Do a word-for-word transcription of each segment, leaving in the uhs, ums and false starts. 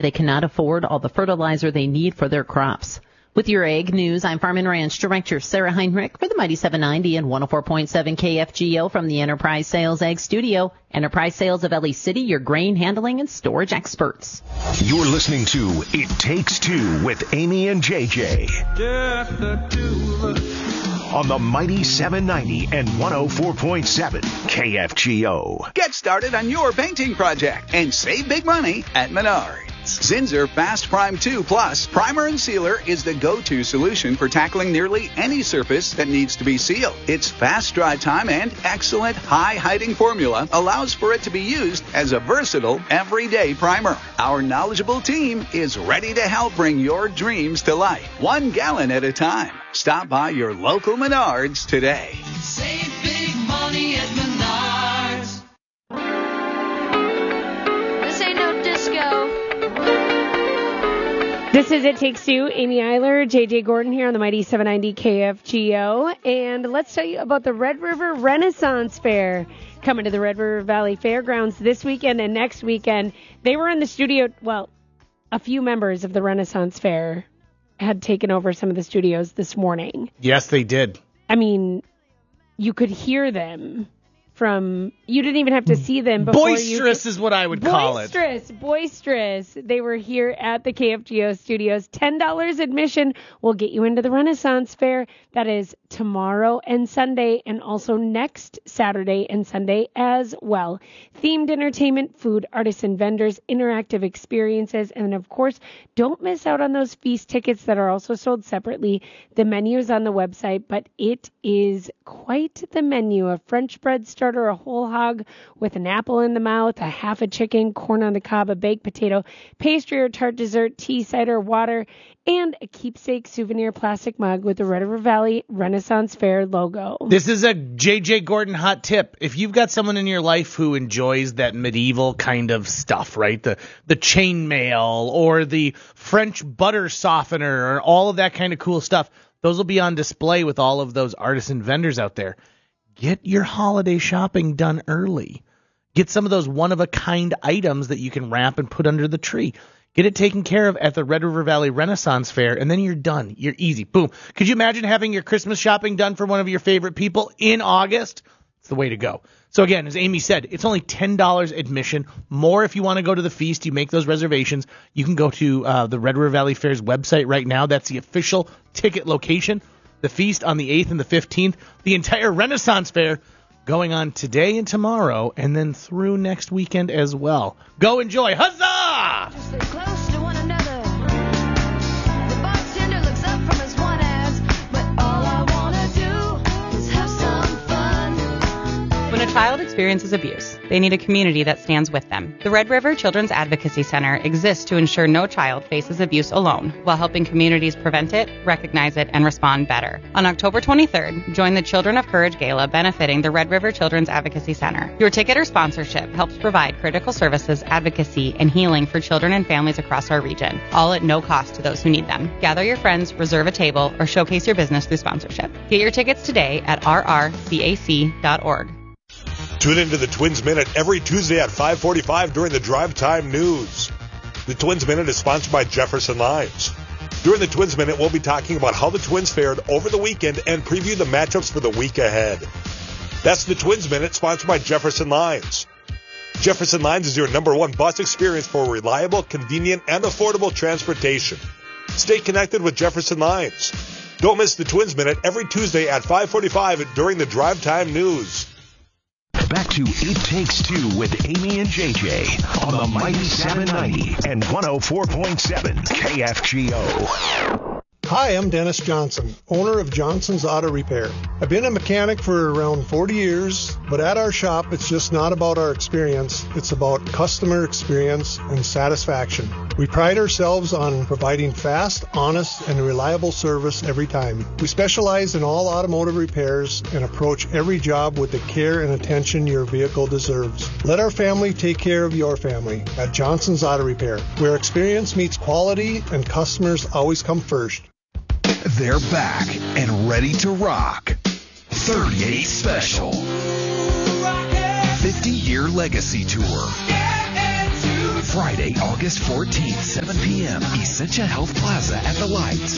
They cannot afford all the fertilizer they need for their crops. With your ag news, I'm Farm and Ranch Director Sarah Heinrich for the Mighty seven ninety and one oh four point seven K F G O from the Enterprise Sales Ag Studio. Enterprise Sales of Ellie City, your grain handling and storage experts. You're listening to It Takes Two with Amy and J J. Just the two of us. On the Mighty seven ninety and one oh four point seven K F G O. Get started on your painting project and save big money at Menards. Zinsser Fast Prime two Plus Primer and Sealer is the go-to solution for tackling nearly any surface that needs to be sealed. Its fast dry time and excellent high-hiding formula allows for it to be used as a versatile, everyday primer. Our knowledgeable team is ready to help bring your dreams to life, one gallon at a time. Stop by your local Menards today. Save big money at Menards. This ain't no disco. This is It Takes Two. Amy Eiler, J J Gordon here on the Mighty seven ninety K F G O. And let's tell you about the Red River Renaissance Fair coming to the Red River Valley Fairgrounds this weekend and next weekend. They were in the studio. Well, a few members of the Renaissance Fair had taken over some of the studios this morning. Yes, they did. I mean, you could hear them from, you didn't even have to see them before. Boisterous you, is what I would call it. Boisterous, boisterous. They were here at the K F G O studios. ten dollars admission will get you into the Renaissance Fair. That is tomorrow and Sunday, and also next Saturday and Sunday as well. Themed entertainment, food, artisan vendors, interactive experiences, and of course, don't miss out on those feast tickets that are also sold separately. The menu is on the website, but it is quite the menu. A French bread starter, a whole hog with an apple in the mouth, a half a chicken, corn on the cob, a baked potato, pastry or tart dessert, tea, cider, water, and a keepsake souvenir plastic mug with the Red River Valley Renaissance Fair logo. This is a J J Gordon hot tip. If you've got someone in your life who enjoys that medieval kind of stuff, right? The the chainmail or the French butter softener or all of that kind of cool stuff, those will be on display with all of those artisan vendors out there. Get your holiday shopping done early. Get some of those one-of-a-kind items that you can wrap and put under the tree. Get it taken care of at the Red River Valley Renaissance Fair, and then you're done. You're easy. Boom. Could you imagine having your Christmas shopping done for one of your favorite people in August? It's the way to go. So again, as Amy said, it's only ten dollars admission. More if you want to go to the feast. You make those reservations. You can go to uh, the Red River Valley Fair's website right now. That's the official ticket location. The feast on the eighth and the fifteenth. The entire Renaissance Fair going on today and tomorrow, and then through next weekend as well. Go enjoy. Huzzah! Just stay close to one another. The bartender looks up from his one ass, but all I wanna do is have some fun. When a child experiences abuse, they need a community that stands with them. The Red River Children's Advocacy Center exists to ensure no child faces abuse alone, while helping communities prevent it, recognize it, and respond better. On October twenty-third, join the Children of Courage Gala benefiting the Red River Children's Advocacy Center. Your ticket or sponsorship helps provide critical services, advocacy, and healing for children and families across our region, all at no cost to those who need them. Gather your friends, reserve a table, or showcase your business through sponsorship. Get your tickets today at r r c a c dot org. Tune into the Twins Minute every Tuesday at five forty-five during the Drive Time News. The Twins Minute is sponsored by Jefferson Lines. During the Twins Minute, we'll be talking about how the Twins fared over the weekend and preview the matchups for the week ahead. That's the Twins Minute, sponsored by Jefferson Lines. Jefferson Lines is your number one bus experience for reliable, convenient, and affordable transportation. Stay connected with Jefferson Lines. Don't miss the Twins Minute every Tuesday at five forty-five during the Drive Time News. Back to It Takes Two with Amy and J J on the Mighty seven ninety and one oh four point seven K F G O. Hi, I'm Dennis Johnson, owner of Johnson's Auto Repair. I've been a mechanic for around forty years, but at our shop, it's just not about our experience. It's about customer experience and satisfaction. We pride ourselves on providing fast, honest, and reliable service every time. We specialize in all automotive repairs and approach every job with the care and attention your vehicle deserves. Let our family take care of your family at Johnson's Auto Repair, where experience meets quality and customers always come first. They're back and ready to rock. thirty-eight Special. fifty-year Legacy Tour. Friday, August fourteenth, seven p.m. Essentia Health Plaza at the Lights.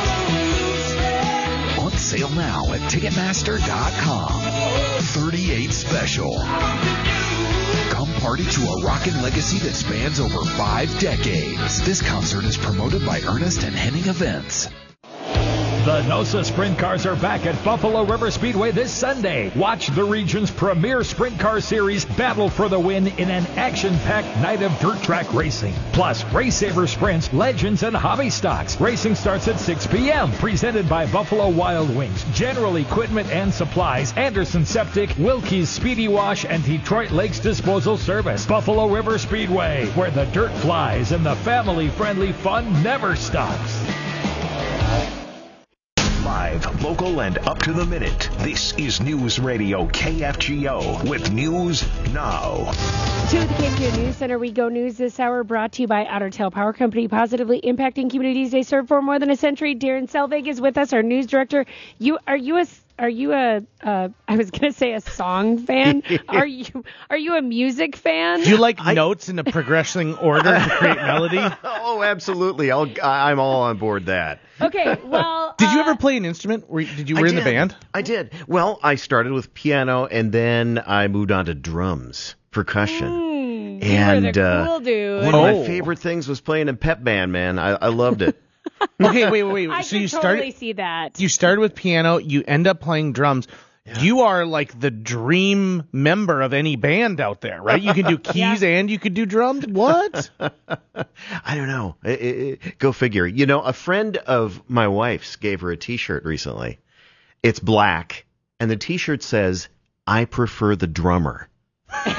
On sale now at Ticketmaster dot com. thirty-eight Special. Come party to a rockin' legacy that spans over five decades. This concert is promoted by Ernest and Henning Events. The NOSA Sprint Cars are back at Buffalo River Speedway this Sunday. Watch the region's premier sprint car series battle for the win in an action-packed night of dirt track racing. Plus, Race Saver Sprints, Legends, and Hobby Stocks. Racing starts at six p.m. Presented by Buffalo Wild Wings, General Equipment and Supplies, Anderson Septic, Wilkie's Speedy Wash, and Detroit Lakes Disposal Service. Buffalo River Speedway, where the dirt flies and the family-friendly fun never stops. Live, local, and up to the minute. This is News Radio K F G O with News Now. To the K F G O News Center we go. News this hour brought to you by Otter Tail Power Company, positively impacting communities they serve for more than a century. Darren Selvig is with us, our news director. You are you a are you a uh, I was gonna say a song fan? Are you are you a music fan? Do you like I, notes in a progressing order to create melody? Oh, absolutely. I'll, I'm all on board that. Okay, well... Did uh, you ever play an instrument? Were, did you were I in did. the band? I did. Well, I started with piano, and then I moved on to drums, percussion. Mm, and you were the uh, cool dude. one of Oh. my favorite things was playing in pep band, man. I, I loved it. Okay, wait, wait, wait. I so can you totally started, see that. you started with piano, you end up playing drums. Yeah. You are like the dream member of any band out there, right? You can do keys yeah. and you could do drums. What? I don't know. It, it, it, go figure. You know, a friend of my wife's gave her a T-shirt recently. It's black, and the T-shirt says, "I prefer the drummer." I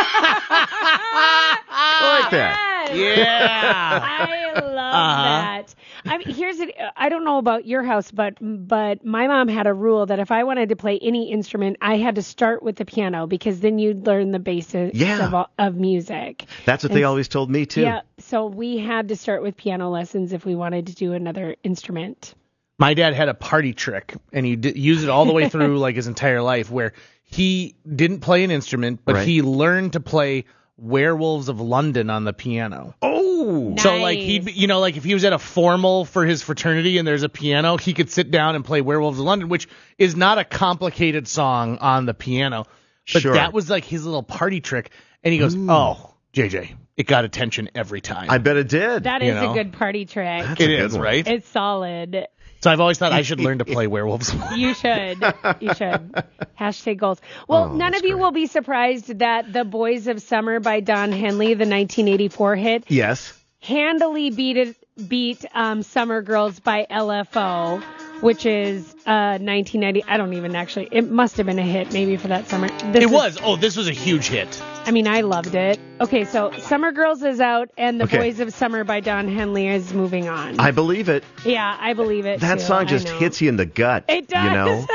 like that. Yeah. I love uh-huh. that. I mean, here's it. I don't know about your house, but but my mom had a rule that if I wanted to play any instrument, I had to start with the piano because then you'd learn the basics yeah. of, of music. That's what and they always told me too. Yeah. So we had to start with piano lessons if we wanted to do another instrument. My dad had a party trick, and he d- used it all the way through like his entire life, where he didn't play an instrument, but right. he learned to play Werewolves of London on the piano. Oh, nice. So like he, you know, like if he was at a formal for his fraternity and there's a piano, he could sit down and play Werewolves of London, which is not a complicated song on the piano, but sure. that was like his little party trick. And he goes, Ooh. "Oh, J J, it got attention every time." I bet it did. That you is know? a good party trick. That's it a good is, one. right? It's solid. So I've always thought I should learn to play Werewolves. You should. You should. Hashtag goals. Well, Oh, none of that's you great. will be surprised that The Boys of Summer by Don Henley, the nineteen eighty-four hit, Yes. handily beat it, beat um, Summer Girls by L F O, which is uh, nineteen ninety. I don't even actually. It must have been a hit maybe for that summer. This It is, was. Oh, this was a huge hit. I mean, I loved it. Okay, so Summer Girls is out, and The Okay. Boys of Summer by Don Henley is moving on. I believe it. yeah, I believe it. That too. song I just know. hits you in the gut. It does. You know?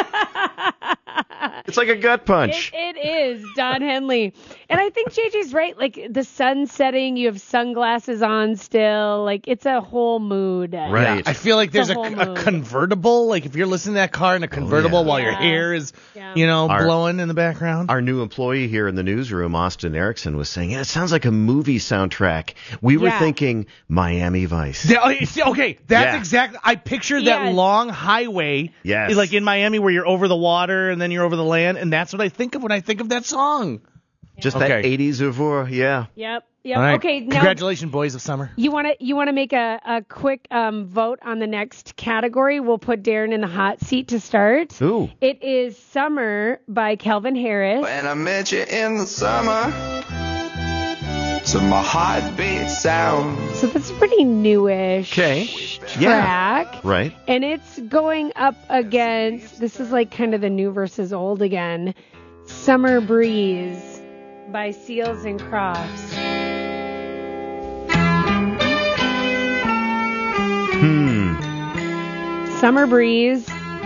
It's like a gut punch. It, it is Don Henley. And I think J J's right. Like the sun setting, you have sunglasses on still. Like it's a whole mood. Right. Yeah, I feel like It's there's a a, whole a mood. convertible. Like if you're listening to that car in a convertible Oh, yeah. while your Yeah. hair is, Yeah. you know, Our- blowing in the background. Our new employee here in the newsroom, Austin Erickson, was saying, yeah, it sounds like a movie soundtrack. We were Yeah. thinking Miami Vice. Yeah, oh, see, okay, that's Yeah. exactly. I picture that Yes. long highway, Yes. like in Miami, where you're over the water and then you're over the land, and that's what I think of when I think of that song. Just Okay. that eighties oeuvre, yeah. Yep. Yep. All right. Okay. Now Congratulations, Boys of Summer. you want to you want to make a, a quick um, vote on the next category. We'll put Darren in the hot seat to start. Ooh. It is Summer by Calvin Harris. When I met you in the summer, to my heartbeat sound. So that's a pretty newish Okay. track. Right. And it's going up against, this is like kind of the new versus old again, Summer Breeze by Seals and Crofts. Hmm. Summer Breeze.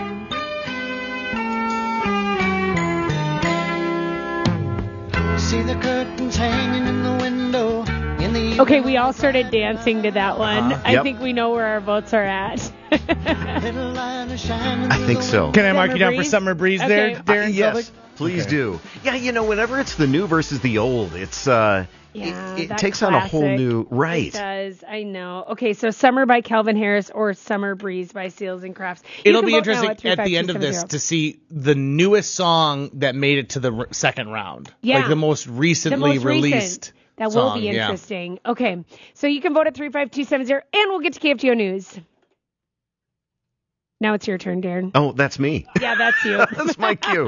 See the curtains hanging in the window. In the Okay, we all started dancing to that one. Uh-huh. I Yep. think we know where our votes are at. little light is shining I through think the so. Can I mark Summer you down for Breeze? Summer Breeze there, Okay. Darren? Uh, yes, Selvig? please Okay. do. Yeah, you know, whenever it's the new versus the old, it's uh, Yeah, it, it that takes on a whole classic. new right. It does. I know. Okay, so Summer by Calvin Harris or Summer Breeze by Seals and Crafts. You It'll can be vote now interesting at at the end of this to see the newest song that made it to the r- second round. Yeah. Like the most The recently most released. recent. That song. will be Yeah. interesting. Okay, so you can vote at three five two seven zero, and we'll get to K F G O News. Now it's your turn, Darren. Oh, that's me. Yeah, that's you. That's my cue.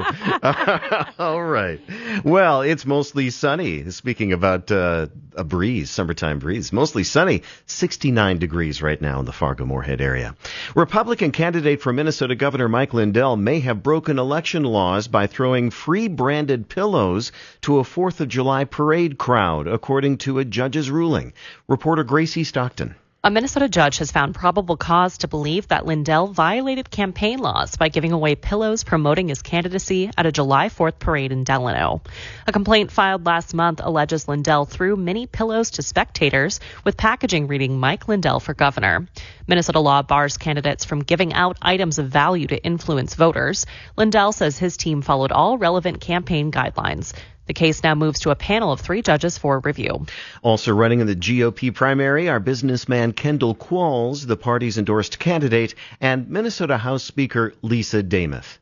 All right. Well, it's mostly sunny. Speaking about uh, a breeze, summertime breeze, mostly sunny, sixty-nine degrees right now in the Fargo-Moorhead area. Republican candidate for Minnesota Governor Mike Lindell may have broken election laws by throwing free branded pillows to a fourth of July parade crowd, according to a judge's ruling. Reporter Gracie Stockton. A Minnesota judge has found probable cause to believe that Lindell violated campaign laws by giving away pillows promoting his candidacy at a July fourth parade in Delano. A complaint filed last month alleges Lindell threw mini pillows to spectators with packaging reading Mike Lindell for governor. Minnesota law bars candidates from giving out items of value to influence voters. Lindell says his team followed all relevant campaign guidelines. The case now moves to a panel of three judges for review. Also running in the G O P primary are businessman Kendall Qualls, the party's endorsed candidate, and Minnesota House Speaker Lisa Damuth.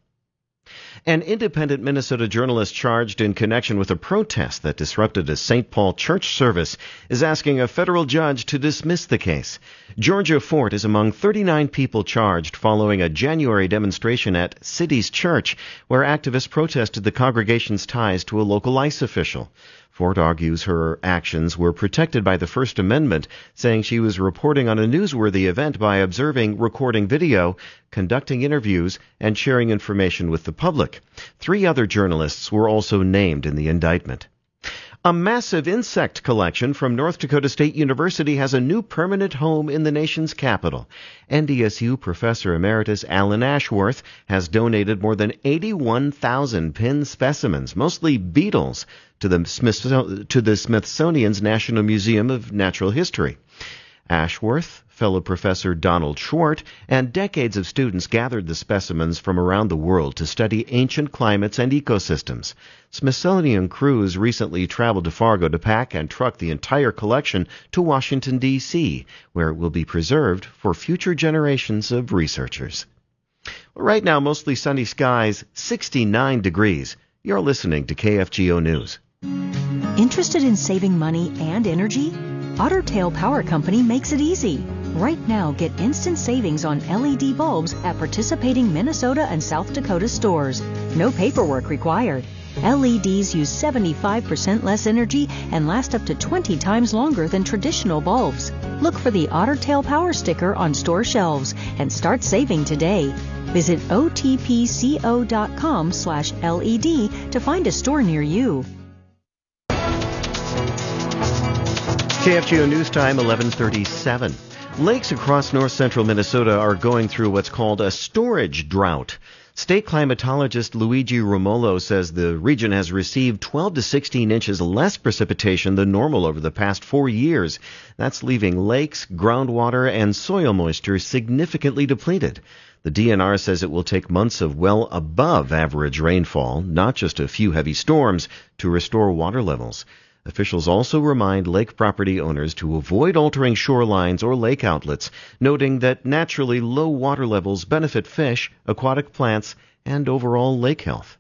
An independent Minnesota journalist charged in connection with a protest that disrupted a Saint Paul church service is asking a federal judge to dismiss the case. Georgia Fort is among thirty-nine people charged following a January demonstration at City's Church, where activists protested the congregation's ties to a local ICE official. Fort argues her actions were protected by the First Amendment, saying she was reporting on a newsworthy event by observing, recording video, conducting interviews, and sharing information with the public. Three other journalists were also named in the indictment. A massive insect collection from North Dakota State University has a new permanent home in the nation's capital. N D S U Professor Emeritus Alan Ashworth has donated more than eighty-one thousand pin specimens, mostly beetles, to the, Smith- to the Smithsonian's National Museum of Natural History. Ashworth, fellow Professor Donald Schwartz, and decades of students gathered the specimens from around the world to study ancient climates and ecosystems. Smithsonian crews recently traveled to Fargo to pack and truck the entire collection to Washington, D C, where it will be preserved for future generations of researchers. Right now, mostly sunny skies, sixty-nine degrees. You're listening to K F G O News. Interested in saving money and energy? Otter Tail Power Company makes it easy. Right now, get instant savings on L E D bulbs at participating Minnesota and South Dakota stores. No paperwork required. L E Ds use seventy-five percent less energy and last up to twenty times longer than traditional bulbs. Look for the Otter Tail Power sticker on store shelves and start saving today. Visit O T P C O dot com slash L E D to find a store near you. K F G O News Time, eleven thirty-seven. Lakes across north-central Minnesota are going through what's called a storage drought. State climatologist Luigi Romolo says the region has received twelve to sixteen inches less precipitation than normal over the past four years. That's leaving lakes, groundwater, and soil moisture significantly depleted. The D N R says it will take months of well above average rainfall, not just a few heavy storms, to restore water levels. Officials also remind lake property owners to avoid altering shorelines or lake outlets, noting that naturally low water levels benefit fish, aquatic plants, and overall lake health.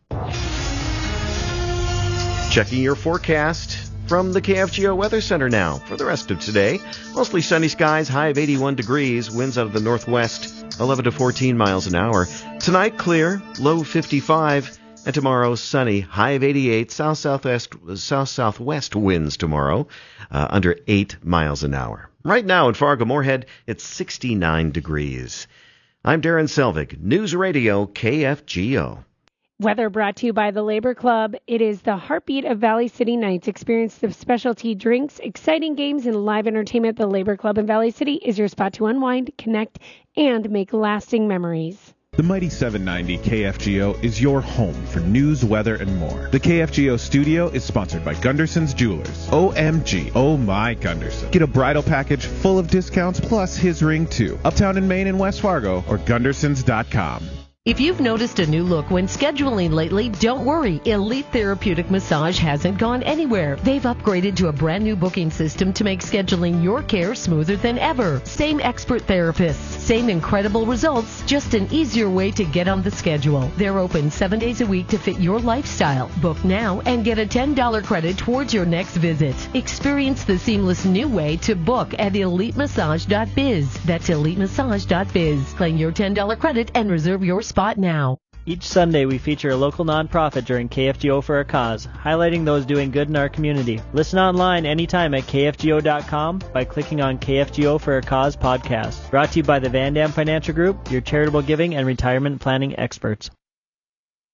Checking your forecast from the K F G O Weather Center now for the rest of today. Mostly sunny skies, high of eighty-one degrees, winds out of the northwest, eleven to fourteen miles an hour. Tonight, clear, low fifty-five. And tomorrow, sunny, high of eighty-eight, south-southwest, south-southwest winds tomorrow, uh, under eight miles an hour. Right now in Fargo-Moorhead, it's sixty-nine degrees. I'm Darren Selvig, News Radio K F G O. Weather brought to you by the Labor Club. It is the heartbeat of Valley City Nights. Experience the specialty drinks, exciting games, and live entertainment. The Labor Club in Valley City is your spot to unwind, connect, and make lasting memories. The Mighty seven ninety K F G O is your home for news, weather, and more. The K F G O studio is sponsored by Gunderson's Jewelers. O M G. Oh my Gunderson. Get a bridal package full of discounts plus his ring too. Uptown in Maine and West Fargo or Gundersons dot com. If you've noticed a new look when scheduling lately, don't worry. Elite Therapeutic Massage hasn't gone anywhere. They've upgraded to a brand new booking system to make scheduling your care smoother than ever. Same expert therapists, same incredible results, just an easier way to get on the schedule. They're open seven days a week to fit your lifestyle. Book now and get a ten dollars credit towards your next visit. Experience the seamless new way to book at elite massage dot biz. That's elite massage dot biz. Claim your ten dollars credit and reserve your spot now. Each Sunday, we feature a local nonprofit during K F G O for a Cause, highlighting those doing good in our community. Listen online anytime at K F G O dot com by clicking on K F G O for a Cause podcast. Brought to you by the Van Dam Financial Group, your charitable giving and retirement planning experts.